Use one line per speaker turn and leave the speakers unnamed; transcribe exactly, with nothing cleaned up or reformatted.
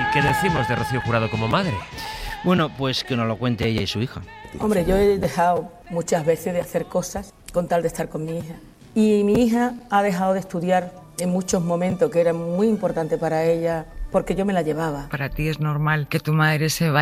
qué decimos de Rocío Jurado como madre?
Bueno, pues que nos lo cuente ella y su hija.
Hombre, yo he dejado muchas veces de hacer cosas con tal de estar con mi hija. Y mi hija ha dejado de estudiar en muchos momentos que era muy importante para ella, porque yo me la llevaba.
Para ti es normal que tu madre se vaya